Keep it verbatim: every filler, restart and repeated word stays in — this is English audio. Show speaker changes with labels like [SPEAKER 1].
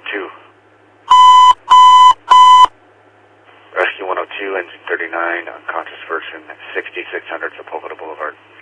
[SPEAKER 1] two. Rescue one oh two, engine thirty-nine, unconscious version, sixty-six hundred Sepulveda Boulevard.